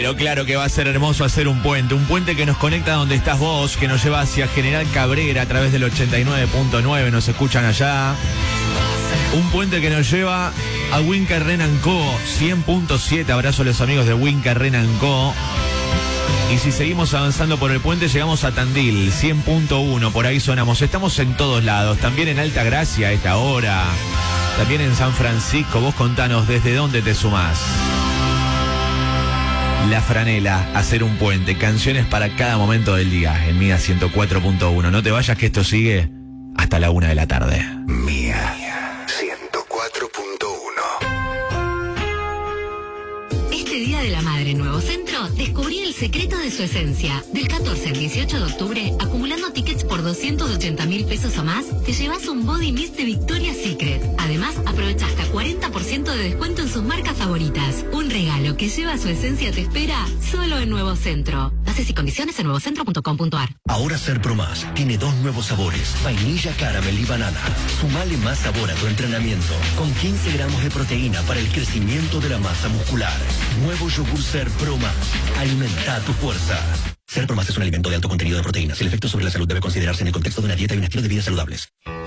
Pero claro que va a ser hermoso hacer un puente que nos conecta donde estás vos, que nos lleva hacia General Cabrera a través del 89.9, nos escuchan allá. Un puente que nos lleva a Winca Renan Co, 100.7, abrazo a los amigos de Winca Renan Co. Y si seguimos avanzando por el puente, llegamos a Tandil, 100.1, por ahí sonamos. Estamos en todos lados, también en Altagracia a esta hora, también en San Francisco. Vos contanos desde dónde te sumás. La Franela, hacer un puente, canciones para cada momento del día, en Mía 104.1. No te vayas que esto sigue hasta la 1 de la tarde. Mía 104.1. Este Día de la Madre en Nuevo Centro, descubrí el secreto de su esencia. Del 14 al 18 de octubre, acumulando tickets por 280.000 pesos o más, te llevas un body mist de Victoria's Secret. Además, aprovecha hasta 40% de descuento en sus marcas favoritas. Un regalo que lleva su esencia te espera solo en Nuevo Centro. Bases y condiciones en nuevocentro.com.ar. Ahora Ser Pro Más tiene 2 nuevos sabores, vainilla, caramel y banana. Sumale más sabor a tu entrenamiento, con 15 gramos de proteína para el crecimiento de la masa muscular. Nuevo yogur Ser Pro Más. Alimenta tu fuerza. Ser Pro Más es un alimento de alto contenido de proteínas. El efecto sobre la salud debe considerarse en el contexto de una dieta y un estilo de vida saludables.